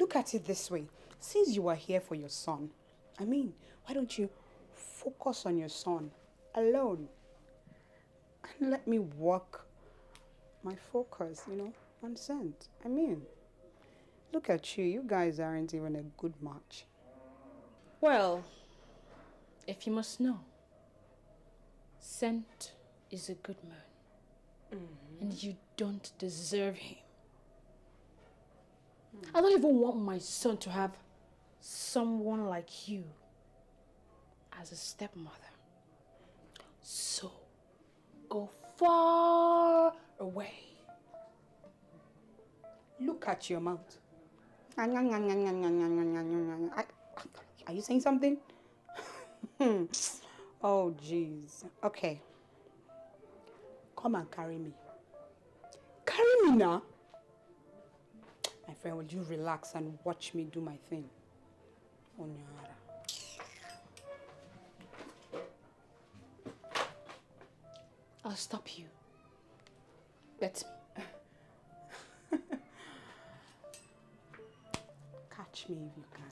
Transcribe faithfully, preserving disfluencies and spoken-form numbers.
look at it this way. Since you are here for your son, I mean, why don't you focus on your son alone? And let me work my focus, you know, on Scent. I mean, look at you. You guys aren't even a good match. Well, if you must know, Scent is a good man. Mm-hmm. And you don't deserve him. Mm. I don't even want my son to have someone like you as a stepmother. So, go far away. Look at your mouth. Are you saying something? Oh, jeez. Okay. Come and carry me. Carry me now. My friend, will you relax and watch me do my thing? Onyara. I'll stop you. Bet me. Catch me if you can.